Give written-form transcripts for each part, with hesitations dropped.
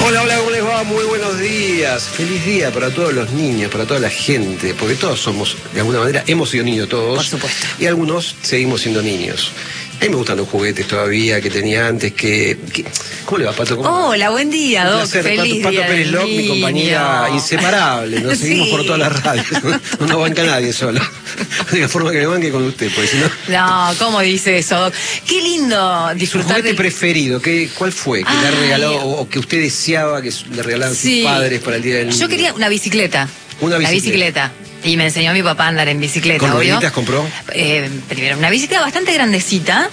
Hola, hola, ¿cómo les va? Muy buenos días. Feliz día para todos los niños, para toda la gente, porque todos somos, de alguna manera, hemos sido niños todos. Por supuesto. Y algunos seguimos siendo niños. A mí me gustan los juguetes todavía que tenía antes, ¿Cómo le va, Pato? Hola, buen día, Doc. Feliz Pato día Pérez del Loc, mi compañera niño. inseparable. Nos seguimos por todas las radios. No banca nadie solo. De la forma que me banque con usted, pues si no... No, ¿cómo dice eso, Doc? Qué lindo ¿Su disfrutar juguete del... preferido? ¿Cuál fue? ¿Que le ha regalado o que usted deseaba que le regalaran sus padres para el Día del Niño? Yo quería una bicicleta. Una La bicicleta. Y me enseñó a mi papá a andar en bicicleta. ¿Con obvio. rueditas compró? Primero, una bicicleta bastante grandecita.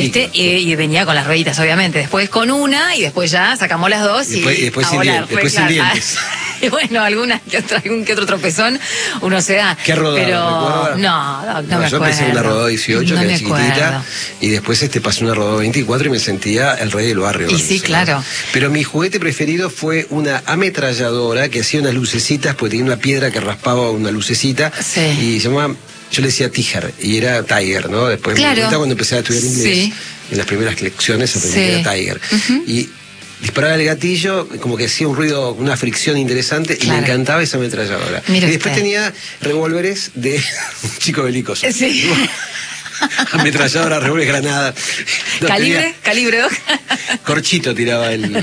Y venía con las rueditas, obviamente. Después con una, y después ya sacamos las dos. Y después sin dientes. Y bueno, algún que otro tropezón uno se da. ¿Qué rodada? Pero no me acuerdo. Yo empecé en una rodada 18, no que me era chiquitita, acuerdo. y después pasé una rodada 24 y me sentía el rey del barrio. Y sí, claro. Pero mi juguete preferido fue una ametralladora que hacía unas lucecitas, porque tenía una piedra que raspaba una lucecita, sí. Y se llamaba, yo le decía Tiger, y era Tiger, ¿no? Después cuando empecé a estudiar inglés, sí. En las primeras lecciones aprendí que era Tiger. Y disparaba el gatillo, como que hacía un ruido, una fricción interesante, y me encantaba esa ametralladora. Mira y después usted. tenía revólveres de un chico belicoso. Sí. Ametralladora, revólver, granada. No, ¿Calibre, Doc? Corchito tiraba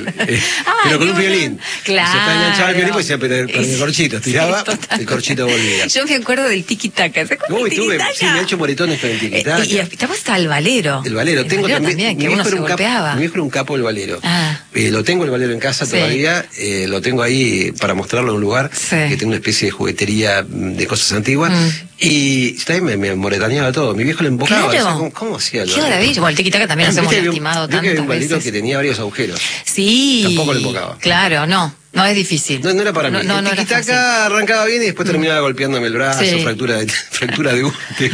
pero con un violín. Claro. Se enganchaba el violín, pues decía, pero el corchito tiraba, el corchito volvía. Yo me acuerdo del tiki-taka. ¿Se acuerdan del tiki-taka? Sí, me he hecho moretones con el tiki-taka. Y después está el valero. El valero. El valero también, que uno se golpeaba. Mi viejo era un capo del valero. Ah. Lo tengo el valero en casa todavía. Lo tengo ahí para mostrarlo en un lugar que tengo una especie de juguetería de cosas antiguas. Y también me moretaneaba todo. Mi viejo le embocaba. Claro. ¿Cómo hacía? Qué maravilla. Bueno, el tiki-taka también nos hemos lastimado tantas veces. Un valero veces. que tenía varios agujeros. Sí. Tampoco le embocaba. Claro, no es difícil. No era para mí. No el era tiki-taka arrancaba bien y después terminaba golpeándome el brazo, fractura de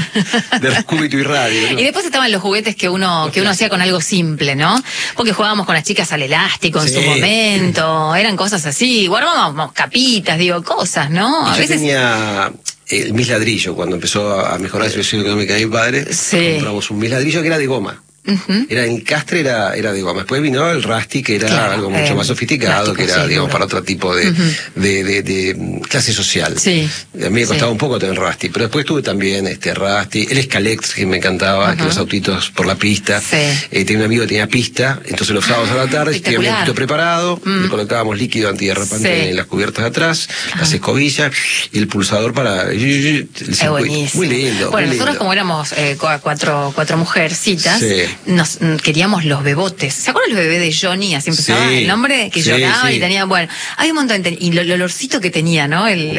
cúbito y radio, ¿no? Y después estaban los juguetes que uno hacía con algo simple, ¿no? Porque jugábamos con las chicas al elástico en su momento, eran cosas así, guardábamos capitas, cosas, ¿no? A veces tenía el mis ladrillo, cuando empezó a mejorar la situación económica de mi padre, compramos un mis ladrillo que era de goma. Era el castre era de goma. Después vino el Rusty, que era algo mucho más sofisticado, que era, digamos, para otro tipo de clase social. Sí. A mí me costaba un poco tener Rusty, pero después tuve también Rusty, el Scalex, que me encantaba, que los autitos por la pista. Tenía un amigo que tenía pista, entonces los sábados a la tarde tenía un autito preparado, le colocábamos líquido antiderrapante en las cubiertas de atrás, las escobillas y el pulsador para el circuito. Muy lindo. Bueno, muy nosotros lindo. como éramos cuatro mujercitas, nos queríamos los bebotes. ¿Se acuerdan los bebés de Johnny? Así empezaba el nombre, que lloraban y tenían, hay un montón y el olorcito que tenía, ¿no? El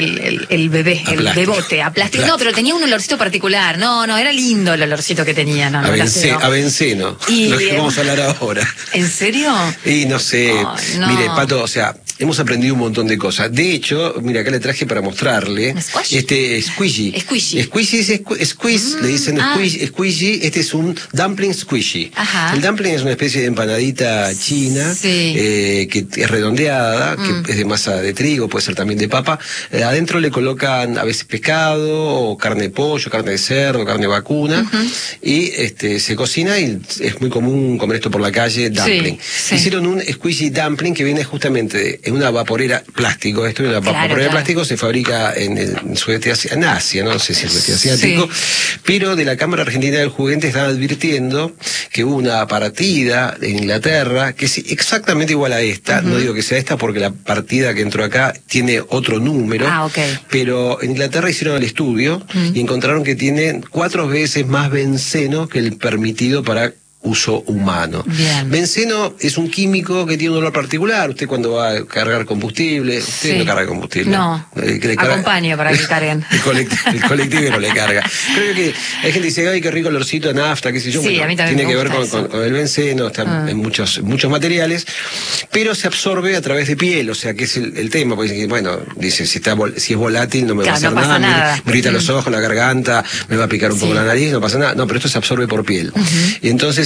bebé, el bebote, a plástico. No, pero tenía un olorcito particular. No, era lindo el olorcito que tenía, ¿no? A benceno. Lo que vamos a hablar ahora. ¿En serio? Y no sé. No. Mire, Pato, o sea, hemos aprendido un montón de cosas. De hecho, mira, acá le traje para mostrarle. Squishy. Squeeze, le dicen squishy. Este es un dumpling squishy. El dumpling es una especie de empanadita china que es redondeada, que es de masa de trigo, puede ser también de papa. Adentro le colocan a veces pescado, o carne de pollo, carne de cerdo, carne de vacuna, y se cocina, y es muy común comer esto por la calle, dumpling. Hicieron un squishy dumpling que viene justamente en una vaporera plástico. Esto es una vaporera de plástico, se fabrica en el sudeste asiático, en Asia, no sé si es el sudeste asiático, pero de la Cámara Argentina del Juguete están advirtiendo que hubo una partida en Inglaterra que es exactamente igual a esta. No digo que sea esta porque la partida que entró acá tiene otro número, pero en Inglaterra hicieron el estudio y encontraron que tienen 4 veces más benceno que el permitido para uso humano. Benceno es un químico que tiene un olor particular. Usted cuando va a cargar combustible, usted no carga combustible. No, acompaño para que carguen. El colectivo no le carga. Creo que hay gente que dice, ay, qué rico olorcito de nafta, qué sé yo. Sí, a mí también tiene que ver con el benceno, está en muchos materiales, pero se absorbe a través de piel, o sea, que es el tema, porque bueno, dice, si es volátil no me va a hacer nada. Me irrita los ojos, la garganta, me va a picar un poco la nariz, no pasa nada. No, pero esto se absorbe por piel. Y entonces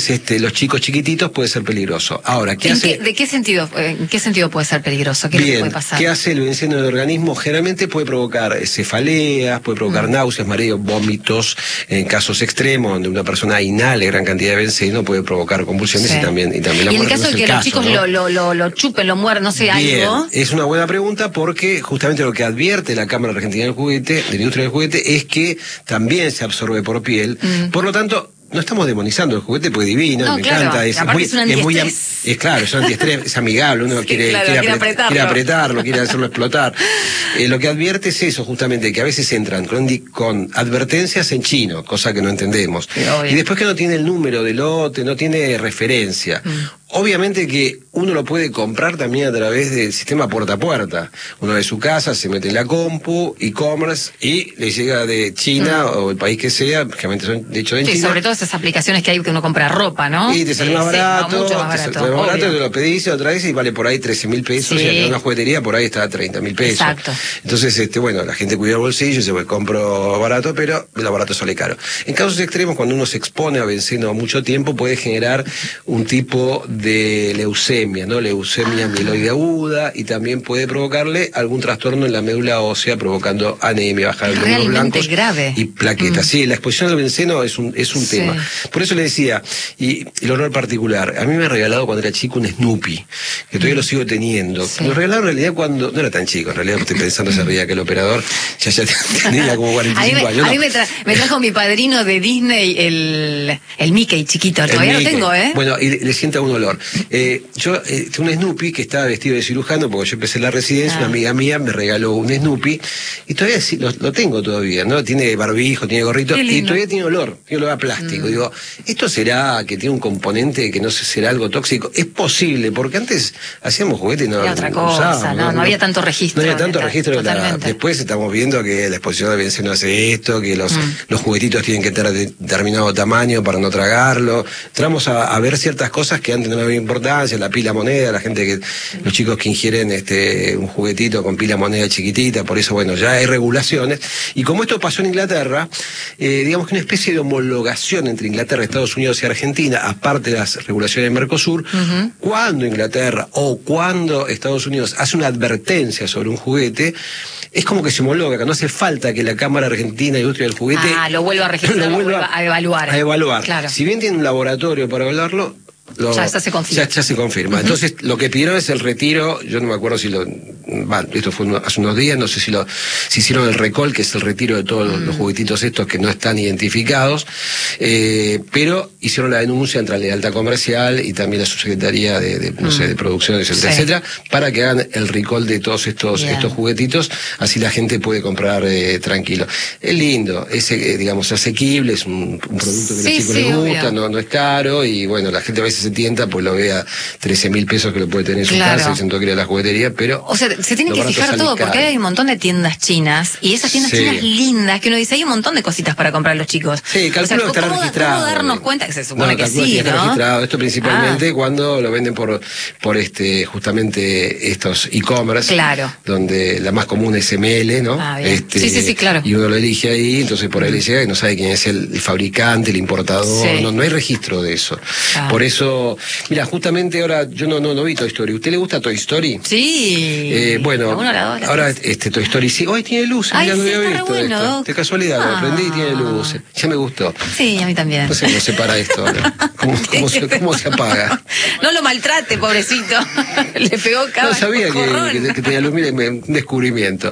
Entonces, los chicos chiquititos puede ser peligroso. Ahora, ¿qué hace? ¿En qué sentido puede ser peligroso? ¿Qué es lo que puede pasar? ¿Qué hace el benceno del organismo? Generalmente puede provocar cefaleas, puede provocar náuseas, mareos, vómitos. En casos extremos, donde una persona inhale gran cantidad de benceno, puede provocar convulsiones y también la muerte. Y en el caso de que los chicos lo chupen, lo muerdan, no sé, algo. Es una buena pregunta porque justamente lo que advierte la Cámara Argentina del Juguete, de la industria del juguete, es que también se absorbe por piel. Por lo tanto, no estamos demonizando el juguete porque es divino, me encanta. Es claro, es un antiestrés, es amigable, uno quiere apretarlo, quiere hacerlo explotar. Lo que advierte es eso, justamente, que a veces entran con advertencias en chino, cosa que no entendemos. Y después que no tiene el número de lote, no tiene referencia. Obviamente que uno lo puede comprar también a través del sistema puerta a puerta. Uno de su casa se mete en la compu, e-commerce, y le llega de China o el país que sea, generalmente son de hecho en China. Sobre todo esas aplicaciones que hay que uno compra ropa, ¿no? Y te sale más barato, mucho más barato. Te sale más barato, te lo pedís otra vez y vale por ahí 13.000 pesos, y en una juguetería por ahí está a 30.000 pesos. Exacto. Entonces, bueno, la gente cuida el bolsillo y se pues compro barato, pero lo barato sale caro. En casos extremos, cuando uno se expone a benceno mucho tiempo, puede generar un tipo de leucemia, ¿no? Leucemia mieloide aguda, y también puede provocarle algún trastorno en la médula ósea, provocando anemia, baja de glóbulos blancos grave. Y plaquetas. Sí, la exposición al benceno es un tema. Por eso le decía, y el honor particular, a mí me ha regalado cuando era chico un Snoopy, que todavía lo sigo teniendo. Me lo regalaron en realidad cuando, no era tan chico, en realidad estoy pensando, se veía que el operador ya tenía como 45 años. A mí me trajo mi padrino de Disney el Mickey chiquito, todavía lo tengo, ¿eh? Bueno, y le sienta un olor. Yo tengo un Snoopy que estaba vestido de cirujano, porque yo empecé la residencia, una amiga mía me regaló un Snoopy, y todavía lo tengo todavía, ¿no? Tiene barbijo, tiene gorrito, y todavía tiene olor a plástico. Digo, ¿esto será que tiene un componente que no sé, será algo tóxico? Es posible, porque antes hacíamos juguetes y no otra cosa, no había tanto registro. No había tanto registro. Después estamos viendo que la exposición de benceno hace esto, que los juguetitos tienen que tener determinado tamaño para no tragarlo. Entramos a ver ciertas cosas que antes no había importancia, la pila moneda, los chicos que ingieren un juguetito con pila moneda chiquitita, por eso, bueno, ya hay regulaciones. Y como esto pasó en Inglaterra, digamos que una especie de homologación entre Inglaterra, Estados Unidos y Argentina, aparte de las regulaciones de Mercosur, cuando Inglaterra o cuando Estados Unidos hace una advertencia sobre un juguete, es como que se homologa, que no hace falta que la Cámara Argentina de Industria del Juguete lo vuelva a registrar, lo vuelva a evaluar. A evaluar. Claro. Si bien tiene un laboratorio para evaluarlo, ya se confirma. Ya se confirma. Entonces, lo que pidieron es el retiro, yo no me acuerdo si esto fue hace unos días, no sé si hicieron el recall, que es el retiro de todos los juguetitos estos que no están identificados, pero hicieron la denuncia entre la lealtad comercial y también la subsecretaría de producción, etcétera, para que hagan el recall de todos estos juguetitos, así la gente puede comprar tranquilo. Es lindo, digamos, asequible, es un producto que a los chicos les gusta, no es caro, y bueno, la gente a veces se tienta, pues lo ve a 13.000 pesos que lo puede tener en su casa, y se que ir a la juguetería, pero... O sea, se tiene que fijar todo, porque hay un montón de tiendas chinas, y esas tiendas chinas lindas, que uno dice, hay un montón de cositas para comprar los chicos. Sí, calculo que está registrado. ¿Cómo darnos cuenta? Que se supone que sí, está registrado. Esto principalmente cuando lo venden por justamente estos e-commerce, donde la más común es ML, ¿no? Sí, claro. Y uno lo elige ahí, entonces por ahí le llega y no sabe quién es el fabricante, el importador, no hay registro de eso. Por eso, mira, justamente ahora yo no vi Toy Story. ¿Usted le gusta Toy Story? Sí. Bueno, ahora Toy Story sí. Hoy tiene luces, mira, no había visto esto. De casualidad lo aprendí y tiene luces. Ya me gustó. Sí, a mí también. No sé cómo se para esto ahora. ¿Cómo se apaga? No lo maltrate, pobrecito. Le pegó cada No sabía que tenía luz, mire, un descubrimiento.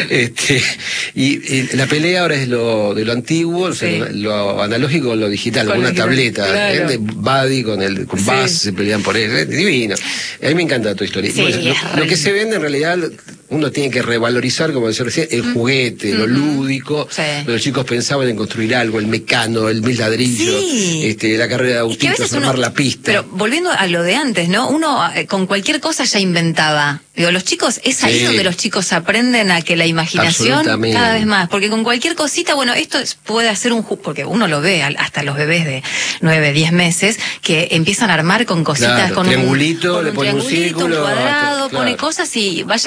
Y la pelea ahora es de lo antiguo, lo analógico con lo digital, con una tableta. Claro. Buddy con Buzz, se pelean por él, divino. A mí me encanta Toy Story. Bueno, lo que se vende en realidad, uno tiene que revalorizar, como decía recién, el juguete, lo lúdico. Los chicos pensaban en construir algo, el mecano, el mil ladrillos, la carrera de autitos, armar la pista. Pero volviendo a lo de antes, ¿no? Uno con cualquier cosa ya inventaba. Digo, los chicos, es ahí donde los chicos aprenden a que la imaginación cada vez más, porque con cualquier cosita, bueno, esto puede hacer porque uno lo ve, hasta los bebés de 9, 10 meses, que empiezan a armar con cositas, con triangulito, le pone un triangulito, círculo, un cuadrado, pone cosas y vaya uno a saber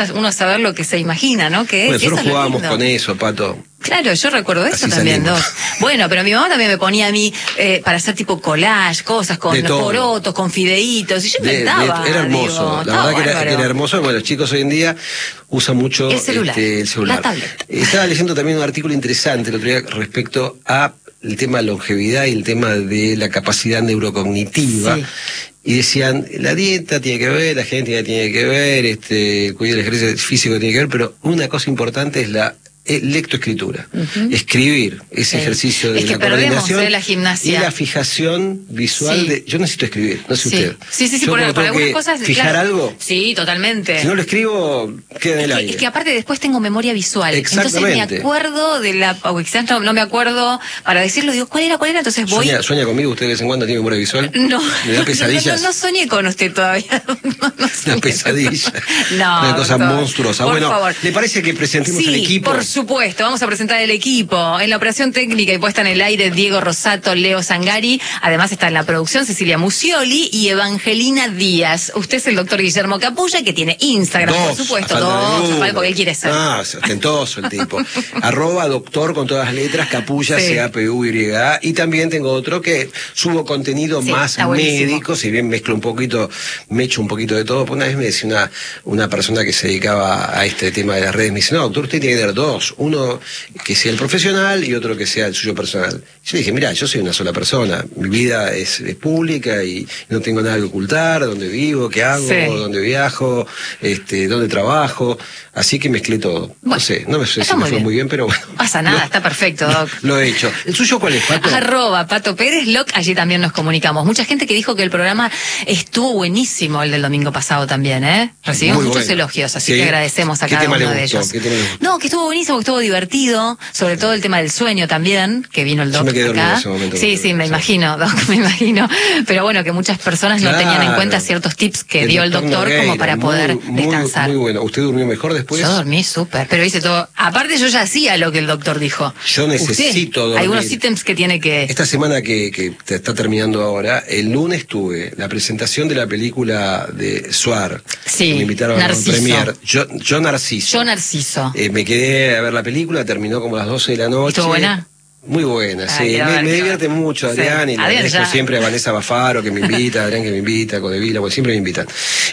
saber lo que se imagina, ¿no? Que nosotros jugábamos con eso, Pato. Claro, yo recuerdo eso así también, Bueno, pero mi mamá también me ponía a mí para hacer tipo collage, cosas con porotos, con fideitos, y yo inventaba. Era hermoso, la verdad que era hermoso. Bueno, los chicos hoy en día usan mucho el celular. La tablet. Estaba leyendo también un artículo interesante el otro día respecto a el tema de longevidad y el tema de la capacidad neurocognitiva. Sí. Y decían, la dieta tiene que ver, la genética tiene que ver, cuidar el ejercicio físico tiene que ver, pero una cosa importante es la lectoescritura, escribir ese ejercicio de la coordinación la gimnasia. Y la fijación visual de yo necesito escribir, no sé usted. Sí, yo por algunas cosas fijar algo. Sí, totalmente. Si no lo escribo, queda en el aire. Es que aparte después tengo memoria visual. Entonces me acuerdo de o quizás no me acuerdo para decirlo, digo, ¿cuál era? Entonces voy. ¿Sueña conmigo usted de vez en cuando? ¿Tiene memoria visual? No. ¿Me da pesadillas? No soñé con usted todavía. Una pesadilla. Una cosa monstruosa. Por favor. ¿Le parece que presentemos el equipo? Por supuesto, vamos a presentar el equipo. En la operación técnica y puesta en el aire, Diego Rosato, Leo Zangari. Además está en la producción Cecilia Musioli y Evangelina Díaz. Usted es el doctor Guillermo Capulla, que tiene Instagram, por supuesto. Porque él quiere ser. Ostentoso el tipo. @doctor con todas las letras, Capulla, CAPUYA. Y también tengo otro que subo contenido más médico, si bien mezclo un poquito, me echo un poquito de todo. Una vez me decía una persona que se dedicaba a este tema de las redes, me dice, no, doctor, usted tiene que tener dos. Uno que sea el profesional y otro que sea el suyo personal. Yo dije, mira, yo soy una sola persona, mi vida es pública y no tengo nada que ocultar, dónde vivo, qué hago, dónde viajo, dónde trabajo, así que mezclé todo. Bueno, no sé si me fue muy bien, pero bueno. Pasa nada, está perfecto, Doc. Lo he hecho. ¿El suyo cuál es, Pato? @Pato Pérez Loc, allí también nos comunicamos. Mucha gente que dijo que el programa estuvo buenísimo, el del domingo pasado también, Recibimos muchos elogios, así que agradecemos a cada uno de ellos. No, que estuvo buenísimo, que estuvo divertido, sobre todo el tema del sueño también, que vino el Doc acá. En ese momento, sí, me imagino, Doc, me imagino. Pero bueno, que muchas personas no tenían en cuenta ciertos tips que dio el doctor como para poder descansar. Muy bueno. ¿Usted durmió mejor después? Yo dormí súper, pero hice todo. Aparte yo ya hacía lo que el doctor dijo. Yo necesito dormir. Algunos ítems que tiene que... Esta semana que te está terminando ahora, el lunes tuve la presentación de la película de Suar. Sí, me invitaron a la premier. Yo Narciso. Me quedé a ver la película, terminó como a las 12 de la noche. ¿Estuvo buena? Muy buena, sí. Me divierte mucho, Adrián, y le agradezco siempre a Vanessa Bafaro que me invita, a Adrián que me invita, Codevila, porque siempre me invitan.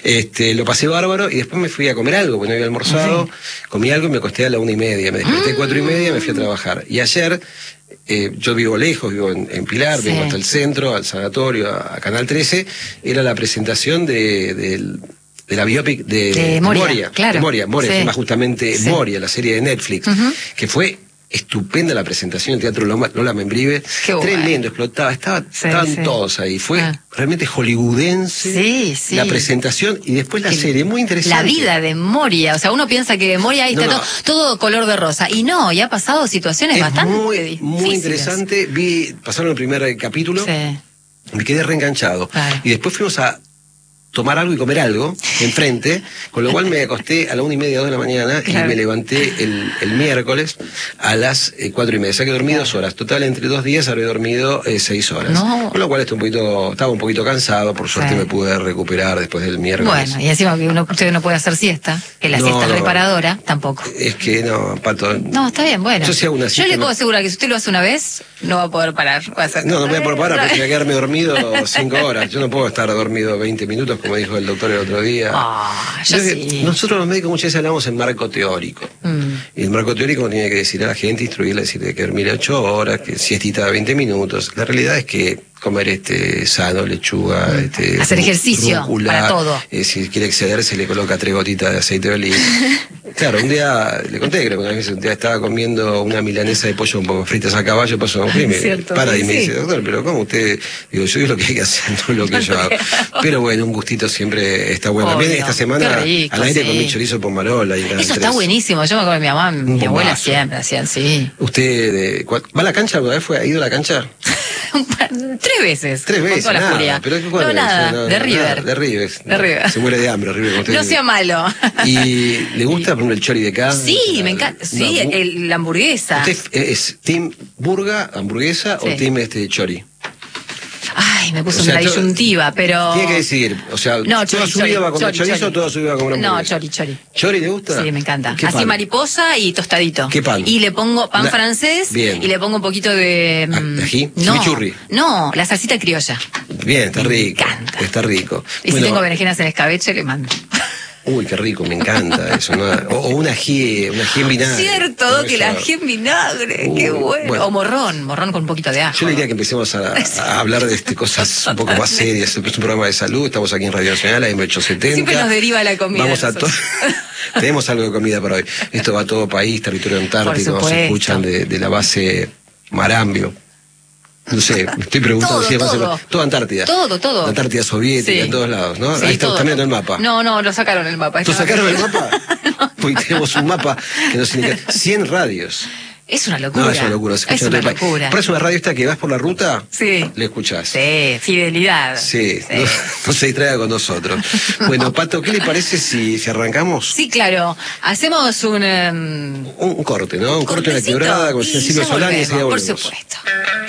Lo pasé bárbaro y después me fui a comer algo, porque no había almorzado, comí algo y me acosté a la 1:30, me desperté 4:30 y me fui a trabajar. Y ayer, yo vivo lejos, vivo en Pilar, vengo hasta el centro, al sanatorio, a Canal 13, era la presentación de la biopic de Moria, claro. Moria, se llama justamente Moria, la serie de Netflix, que fue estupenda la presentación en el Teatro Lola Membrive. Tremendo, explotaba, estaban todos ahí. Fue realmente hollywoodense la presentación y después la serie, muy interesante. La vida de Moria, o sea, uno piensa que Moria ahí está todo color de rosa, y no, y ha pasado situaciones bastante difíciles. Muy interesante. Pasaron el primer capítulo, me quedé reenganchado. Y después fuimos a tomar algo y comer algo enfrente, con lo cual me acosté a la 1:30, 2 de la mañana y me levanté el miércoles a las 4:30. O sea que dormí 2 horas. Total, entre 2 días habré dormido 6 horas. Con lo cual estaba un poquito cansado. Por suerte me pude recuperar después del miércoles. Bueno, y encima que usted no puede hacer siesta, que la siesta es reparadora, tampoco. Es que no, Pato. No, está bien, bueno. Yo le puedo asegurar que si usted lo hace una vez, no va a poder parar. No voy a poder parar, porque voy a quedarme dormido 5 horas. Yo no puedo estar dormido 20 minutos, como dijo el doctor el otro día. Nosotros los médicos muchas veces hablamos en marco teórico. Y el marco teórico tiene que decir a la gente, instruirle, decirle que dormir 8 horas, que siestita de 20 minutos. La realidad es que comer sano, lechuga, hacer ejercicio, rúcula, para todo. Si quiere exceder, se le coloca 3 gotitas de aceite de oliva. Claro, un día, le conté que un día estaba comiendo una milanesa de pollo un poco fritas a caballo, pasó un crimen. Y me dice, doctor, pero ¿cómo usted? Digo, yo digo lo que hay que hacer, no lo que yo hago. Pero bueno, un gustito siempre está bueno. También esta semana rico, al aire comí chorizo pomarola. Eso está buenísimo, yo me acuerdo de mi mamá, mi abuela siempre hacían, ¿Usted va a la cancha alguna vez? ¿Ha ido a la cancha? 3 veces. 3 veces, con toda la furia. Pero de River. De River. Se muere de hambre, River. Como usted no sea malo. ¿Y le gusta poner el chori de carne? Sí, me encanta. Sí, la hamburguesa. ¿Usted es team hamburguesa o team chori? Ay, me puse una disyuntiva, pero... Tiene que decidir, o sea, no, ¿toda su vida va a comer chorizo o toda su vida va a comer hamburguesa? No, chori. ¿Chori le gusta? Sí, me encanta. Así pan? Mariposa y tostadito. ¿Qué pan? Y le pongo pan francés. Bien. Y le pongo un poquito de... ¿Ají? No, chimichurri. No, la salsita criolla. Bien, está rico. Me encanta. Está rico. Y si tengo berenjenas en escabeche, le mando. Uy, qué rico, me encanta eso, ¿no? O un ají en vinagre. Cierto, que el ají en vinagre, qué bueno. O morrón con un poquito de ajo. Yo le diría que empecemos a hablar de cosas un poco más serias. Es un programa de salud, estamos aquí en Radio Nacional, AM870. Siempre nos deriva la comida. Vamos a tenemos algo de comida para hoy. Esto va a todo país, territorio antártico, nos escuchan de la base Marambio. No sé, me estoy preguntando si es toda Antártida. Todo. La Antártida soviética, en todos lados, ¿no? Sí, ahí está también el mapa. No, lo sacaron el mapa. ¿Lo sacaron el mapa? No. Porque tenemos un mapa que nos indica 100 radios. Es una locura. No, es una locura. Es una locura. ¿Parece una radio esta que vas por la ruta? Sí. Le escuchás. Sí, fidelidad. Sí. No se distraiga con nosotros. Bueno, Pato, ¿qué le parece si arrancamos? Sí, claro. Hacemos un corte, ¿no? Un corte de la quebrada con Silvio Solari y por supuesto.